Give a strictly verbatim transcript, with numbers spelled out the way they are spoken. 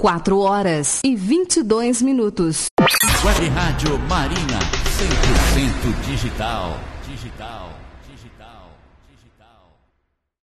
quatro horas e vinte e dois minutos. Web Rádio Marina, cem por cento digital. Digital, digital.